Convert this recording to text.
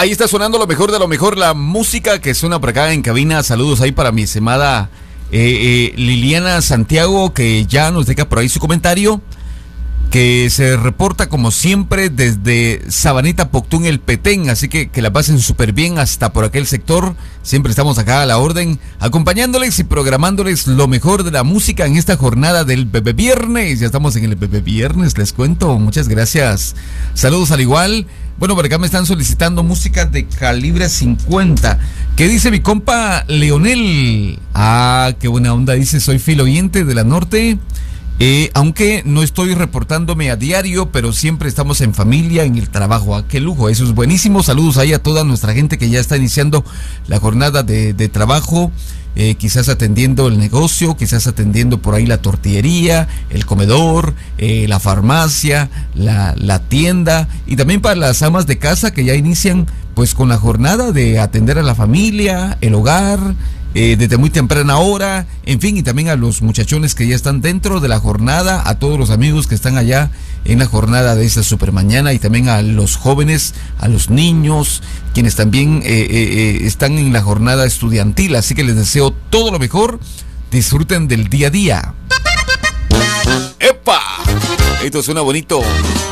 ahí está sonando lo mejor de lo mejor, la música que suena por acá en cabina. Saludos ahí para mi estimada Liliana Santiago, que ya nos deja por ahí su comentario, que se reporta como siempre desde Sabaneta, Poctún, El Petén, así que la pasen súper bien hasta por aquel sector. Siempre estamos acá a la orden, acompañándoles y programándoles lo mejor de la música en esta jornada del Bebé Viernes. Ya estamos en el Bebé Viernes, les cuento, muchas gracias. Saludos al igual. Bueno, por acá me están solicitando música de calibre 50. ¿Qué dice mi compa Leonel? Ah, qué buena onda, dice, soy fiel oyente de la Norte. Aunque no estoy reportándome a diario, pero siempre estamos en familia, en el trabajo. ¡Ah, qué lujo! Eso es buenísimo. Saludos ahí a toda nuestra gente que ya está iniciando la jornada de trabajo, quizás atendiendo el negocio, quizás atendiendo por ahí la tortillería, el comedor, la farmacia, la tienda, y también para las amas de casa que ya inician pues con la jornada de atender a la familia, el hogar, desde muy temprana hora, en fin, y también a los muchachones que ya están dentro de la jornada, a todos los amigos que están allá en la jornada de esta supermañana, y también a los jóvenes, a los niños, quienes también están en la jornada estudiantil. Así que les deseo todo lo mejor, disfruten del día a día. ¡Epa! Esto suena bonito.